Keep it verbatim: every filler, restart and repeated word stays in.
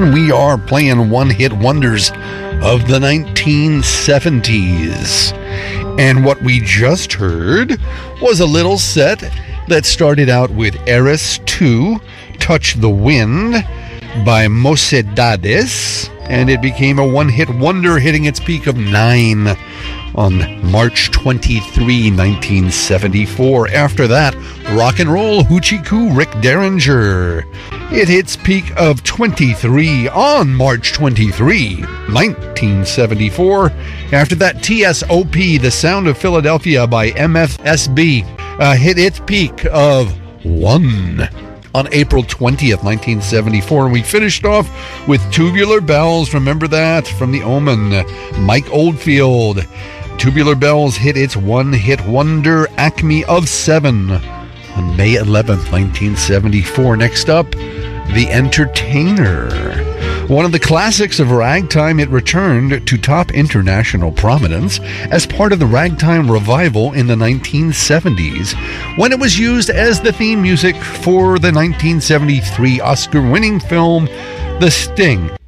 and we are playing one-hit wonders of the nineteen seventies. And what we just heard was a little set that started out with Eris two, Touch the Wind, by Mocedades, and it became a one-hit wonder, hitting its peak of nine on March twenty-third, nineteen seventy-four. After that, Rock and Roll Hoochie Coo Rick Derringer. It hits peak of twenty-three on March twenty-third, nineteen seventy-four. After that, T S O P, The Sound of Philadelphia by M F S B, uh, hit its peak of one on April twentieth, nineteen seventy-four. And we finished off with Tubular Bells. Remember that? From The Omen, Mike Oldfield. Tubular Bells hit its one-hit wonder, Acme of Seven, on May eleventh, nineteen seventy-four. Next up, The Entertainer. One of the classics of ragtime, it returned to top international prominence as part of the ragtime revival in the nineteen seventies, when it was used as the theme music for the nineteen seventy-three Oscar-winning film The Sting.